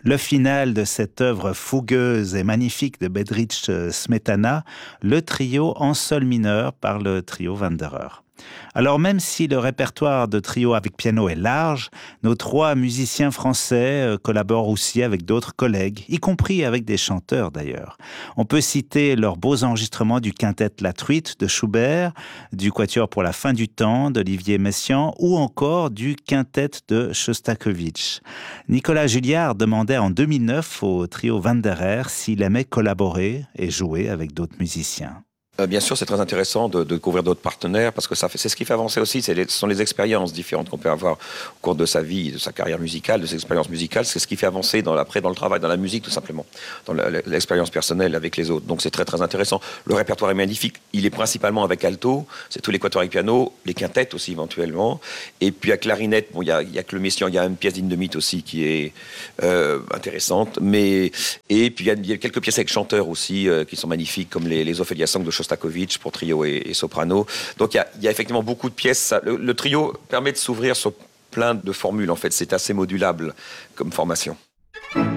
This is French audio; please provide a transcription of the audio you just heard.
Le final de cette œuvre fougueuse et magnifique de Bedřich Smetana, le trio en sol mineur par le trio Wanderer. Alors même si le répertoire de trio avec piano est large, nos trois musiciens français collaborent aussi avec d'autres collègues, y compris avec des chanteurs d'ailleurs. On peut citer leurs beaux enregistrements du quintet La Truite de Schubert, du quatuor pour la fin du temps d'Olivier Messiaen ou encore du quintet de Shostakovich. Nicolas Julliard demandait en 2009 au trio Wanderer s'il aimait collaborer et jouer avec d'autres musiciens. Bien sûr, c'est très intéressant de découvrir d'autres partenaires parce que c'est ce qui fait avancer aussi. Ce sont les expériences différentes qu'on peut avoir au cours de sa vie, de sa carrière musicale, de ses expériences musicales. C'est ce qui fait avancer après dans le travail, dans la musique tout simplement, dans l'expérience personnelle avec les autres. Donc c'est très très intéressant. Le répertoire est magnifique. Il est principalement avec alto, c'est tous les quatuors avec piano, les quintettes aussi éventuellement. Et puis à clarinette, bon, il y a que le Messiaen, il y a une pièce d'Hindemith aussi qui est intéressante. Et puis il y a quelques pièces avec chanteurs aussi qui sont magnifiques, comme les Ophélia Song de Shostakovich pour trio et soprano. Donc il y a effectivement beaucoup de pièces. Le trio permet de s'ouvrir sur plein de formules en fait. C'est assez modulable comme formation.